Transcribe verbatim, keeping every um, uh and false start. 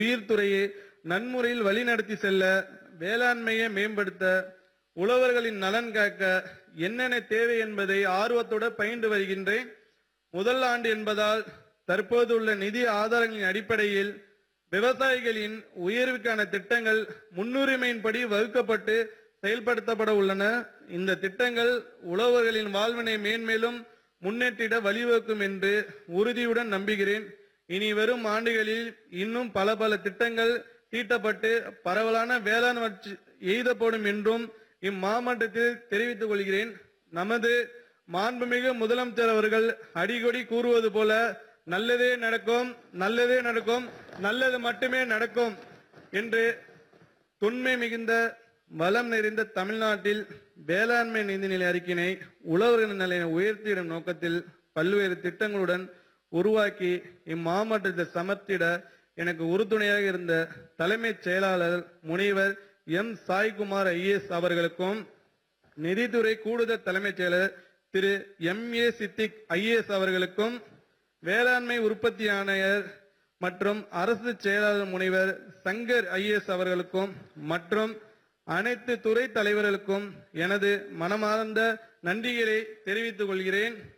உயிர்த்துறையை நன்முறையில் வழிநடத்தி செல்ல, வேளாண்மையை மேம்படுத்த, உழவர்களின் நலன் காக்க என்னென்ன தேவை என்பதை ஆர்வத்தோடு பயின்று வருகின்றேன். முதல் ஆண்டு என்பதால் தற்போதுள்ள நிதி ஆதாரங்களின் அடிப்படையில் விவசாயிகளின் உயர்வுக்கான திட்டங்கள் முன்னுரிமையின்படி வகுக்கப்பட்டு செயல்படுத்தப்பட உள்ளன. இந்த திட்டங்கள் உழவர்களின் வாழ்வினை மேன்மேலும் முன்னேற்றிட வழிவகுக்கும் என்று உறுதியுடன் நம்புகிறேன். இனி வரும் ஆண்டுகளில் இன்னும் பல பல திட்டங்கள் தீட்டப்பட்டு பரவலான வேளாண் வளர்ச்சி எய்தப்படும் என்றும் இம்மாவட்டத்தில் தெரிவித்துக் கொள்கிறேன். நமது மாண்புமிகு முதலமைச்சர் அவர்கள் அடிக்கடி கூறுவது போல நல்லதே நடக்கும், நல்லதே நடக்கும், நல்லது மட்டுமே நடக்கும் என்று தொன்மை மிகுந்த வளம் நிறைந்த தமிழ்நாட்டில் வேளாண்மை நிதிநிலை அறிக்கையினை உழவர்களின் நிலையை உயர்த்திடும் நோக்கத்தில் பல்வேறு திட்டங்களுடன் உருவாக்கி இம்மாவட்டத்தை சமர்த்திட எனக்கு உறுதுணையாக இருந்த தலைமைச் செயலாளர் முனைவர் எம் சாய்குமார் ஐஏஎஸ் அவர்களுக்கும், நிதித்துறை கூடுதல் தலைமைச் செயலர் திரு எம் ஏ சித்திக் ஐஏஎஸ் அவர்களுக்கும், வேளாண்மை உற்பத்தி ஆணையர் மற்றும் அரசு செயலாளர் முனைவர் சங்கர் ஐஏஎஸ் அவர்களுக்கும் மற்றும் அனைத்து துறை தலைவர்களுக்கும் எனது மனமார்ந்த நன்றிகளை தெரிவித்துக் கொள்கிறேன்.